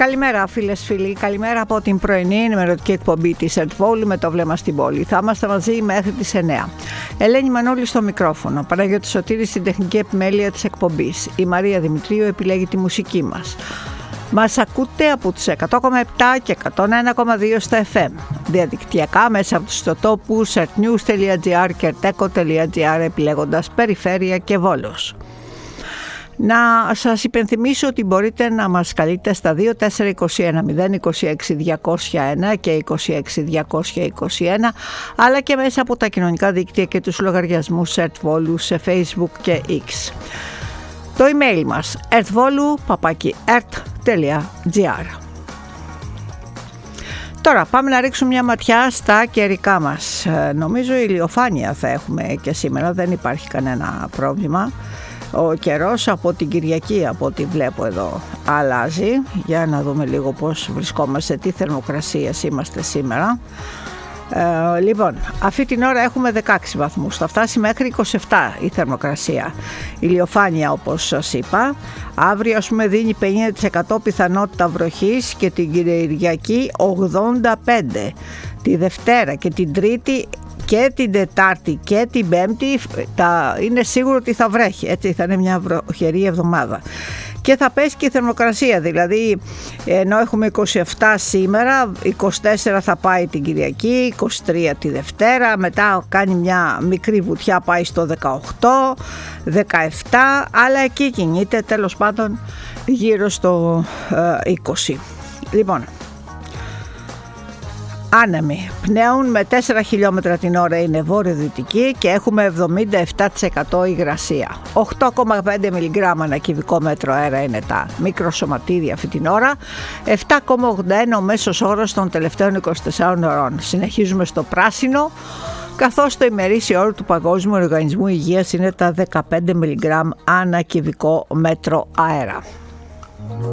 Καλημέρα φίλες φίλοι, καλημέρα από την πρωινή ενημερωτική εκπομπή της Ερτβόλου με το βλέμμα στην πόλη. Θα είμαστε μαζί μέχρι τις 9. Ελένη Μανώλη στο μικρόφωνο, Παναγιώτη Σωτήρη στην τεχνική επιμέλεια της εκπομπής. Η Μαρία Δημητρίου επιλέγει τη μουσική μας. Μας ακούτε από τους 100,7 και 101,2 στα FM. Διαδικτυακά μέσα από τους ιστοτόπους artnews.gr και arteco.gr επιλέγοντας Περιφέρεια και Βόλος. Να σας υπενθυμίσω ότι μπορείτε να μας καλείτε στα 2421 026 201 και 26 221, αλλά και μέσα από τα κοινωνικά δίκτυα και τους λογαριασμούς Ερτβόλου σε Facebook και X. Το email μας ertvolu@ert.gr. Τώρα πάμε να ρίξουμε μια ματιά στα καιρικά μας. Νομίζω ηλιοφάνεια θα έχουμε και σήμερα, δεν υπάρχει κανένα πρόβλημα. Ο καιρός από την Κυριακή, από ό,τι βλέπω εδώ, αλλάζει. Για να δούμε λίγο πώς βρισκόμαστε, τι θερμοκρασίες είμαστε σήμερα. Λοιπόν, αυτή την ώρα έχουμε 16 βαθμούς, θα φτάσει μέχρι 27 η θερμοκρασία. Ηλιοφάνεια όπως σας είπα. Αύριο ας πούμε δίνει 50% πιθανότητα βροχής και την Κυριακή 85%. Τη Δευτέρα και την Τρίτη και την Τετάρτη και την Πέμπτη είναι σίγουρο ότι θα βρέχει, έτσι θα είναι μια βροχερή εβδομάδα. Και θα πέσει και η θερμοκρασία, δηλαδή ενώ έχουμε 27 σήμερα, 24 θα πάει την Κυριακή, 23 τη Δευτέρα, μετά κάνει μια μικρή βουτιά, πάει στο 18, 17, αλλά εκεί κινείται τέλος πάντων γύρω στο 20. Λοιπόν, άνεμοι πνέουν με 4 χιλιόμετρα την ώρα, είναι βόρειο-δυτική και έχουμε 77% υγρασία. 8,5 μιλιγκράμμα ανά κυβικό μέτρο αέρα είναι τα μικροσωματίδια αυτή την ώρα. 7,81 ο μέσος όρος των τελευταίων 24 ωρών. Συνεχίζουμε στο πράσινο, καθώς το ημερήσιο όρο του Παγκόσμιου Οργανισμού Υγείας είναι τα 15 μιλιγκράμμ ανά κυβικό μέτρο αέρα.